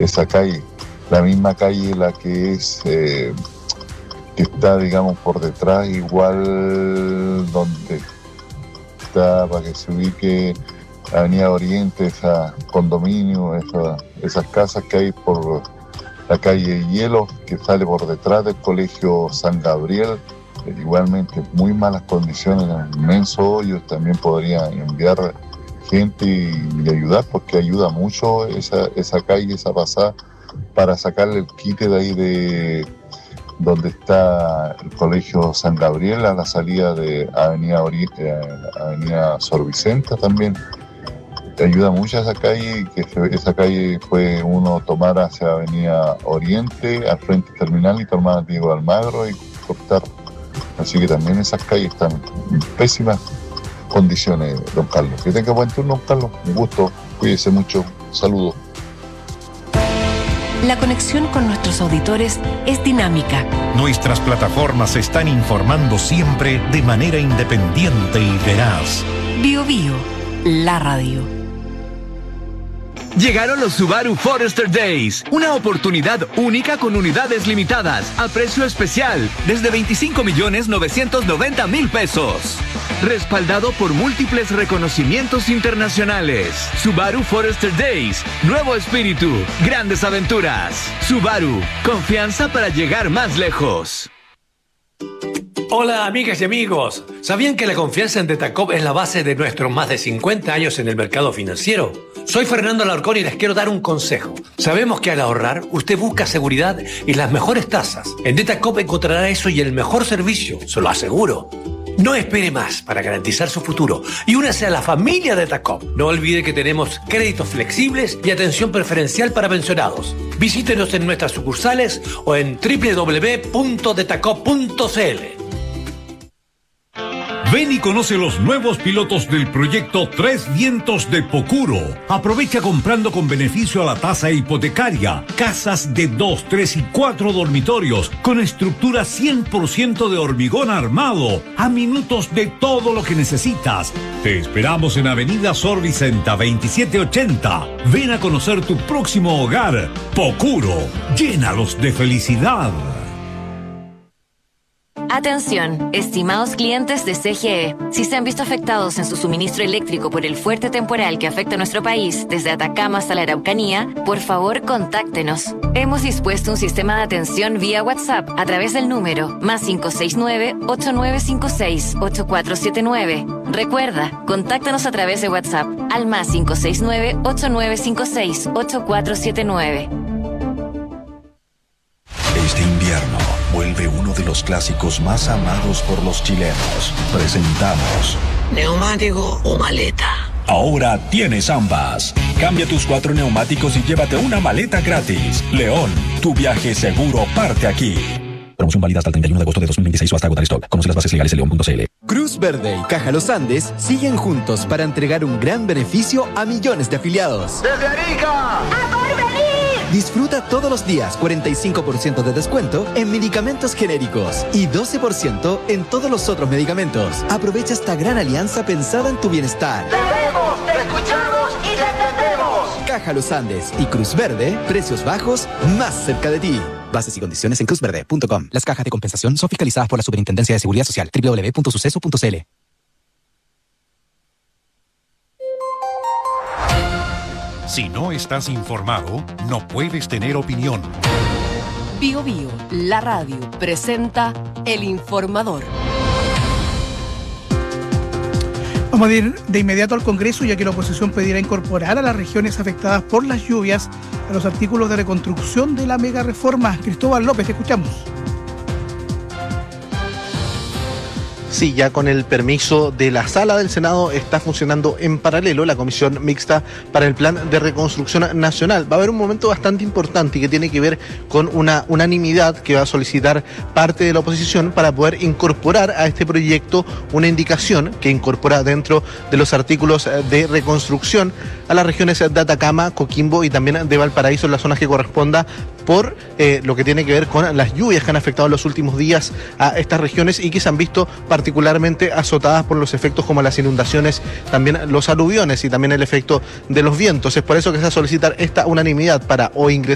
esa calle, la misma calle la que es que está, digamos, por detrás, igual donde está, para que se ubique Avenida Oriente, esa condominio, esas casas que hay por la calle Hielo, que sale por detrás del colegio San Gabriel, igualmente muy malas condiciones, inmensos hoyos. También podría enviar gente y ayudar, porque ayuda mucho esa calle, esa pasada, para sacarle el quite de ahí de donde está el colegio San Gabriel, a la salida de Avenida Sor Vicenta. También ayuda mucho esa calle, que esa calle puede uno tomar hacia Avenida Oriente, al frente terminal, y tomar Diego Almagro y cortar. Así que también esas calles están en pésimas condiciones, don Carlos. Que tenga buen turno, don Carlos. Un gusto. Cuídese mucho. Saludos. La conexión con nuestros auditores es dinámica. Nuestras plataformas se están informando siempre de manera independiente y veraz. BioBio, la radio. Llegaron los Subaru Forester Days, una oportunidad única con unidades limitadas, a precio especial, desde 25.990.000 pesos. Respaldado por múltiples reconocimientos internacionales. Subaru Forester Days, nuevo espíritu, grandes aventuras. Subaru, confianza para llegar más lejos. Hola amigas y amigos, ¿sabían que la confianza en Detacop es la base de nuestros más de 50 años en el mercado financiero? Soy Fernando Alarcón y les quiero dar un consejo. Sabemos que al ahorrar, usted busca seguridad y las mejores tasas. En Detacop encontrará eso y el mejor servicio, se lo aseguro. No espere más para garantizar su futuro y únase a la familia Detacop. No olvide que tenemos créditos flexibles y atención preferencial para pensionados. Visítenos en nuestras sucursales o en www.detacop.cl. Ven y conoce los nuevos pilotos del proyecto Tres Vientos de Pocuro. Aprovecha comprando con beneficio a la tasa hipotecaria. Casas de 2, 3 y 4 dormitorios con estructura 100% de hormigón armado, a minutos de todo lo que necesitas. Te esperamos en Avenida Sor Vicenta 2780. Ven a conocer tu próximo hogar. Pocuro, llénalos de felicidad. Atención, estimados clientes de CGE. Si se han visto afectados en su suministro eléctrico por el fuerte temporal que afecta a nuestro país, desde Atacama hasta la Araucanía, por favor contáctenos. Hemos dispuesto un sistema de atención vía WhatsApp a través del número +569-8956-8479. Recuerda, contáctanos a través de WhatsApp al +569-8956-8479. Este invierno vuelve uno de los clásicos más amados por los chilenos. Presentamos ¿neumático o maleta? Ahora tienes ambas. Cambia tus 4 neumáticos y llévate una maleta gratis. León, tu viaje seguro parte aquí. Promoción válida hasta el 31 de agosto de 2026 o hasta agotar stock. Conoce las bases legales en león.cl. Cruz Verde y Caja Los Andes siguen juntos para entregar un gran beneficio a millones de afiliados. ¡Desde Arica! ¡A Porvenir! Disfruta todos los días 45% de descuento en medicamentos genéricos y 12% en todos los otros medicamentos. Aprovecha esta gran alianza pensada en tu bienestar. ¡Te vemos, te escuchamos y te entendemos! Caja Los Andes y Cruz Verde, precios bajos más cerca de ti. Bases y condiciones en cruzverde.com. Las cajas de compensación son fiscalizadas por la Superintendencia de Seguridad Social. www.suceso.cl. Si no estás informado, no puedes tener opinión. BioBio, la radio, presenta El Informador. Vamos a ir de inmediato al Congreso, ya que la oposición pedirá incorporar a las regiones afectadas por las lluvias a los artículos de reconstrucción de la mega reforma. Cristóbal López, te escuchamos. Sí, ya con el permiso de la Sala del Senado está funcionando en paralelo la Comisión Mixta para el Plan de Reconstrucción Nacional. Va a haber un momento bastante importante y que tiene que ver con una unanimidad que va a solicitar parte de la oposición para poder incorporar a este proyecto una indicación que incorpora dentro de los artículos de reconstrucción a las regiones de Atacama, Coquimbo y también de Valparaíso en las zonas que corresponda por lo que tiene que ver con las lluvias que han afectado en los últimos días a estas regiones y que se han visto particularmente azotadas por los efectos como las inundaciones, también los aluviones y también el efecto de los vientos. Es por eso que se va a solicitar esta unanimidad para o ingresar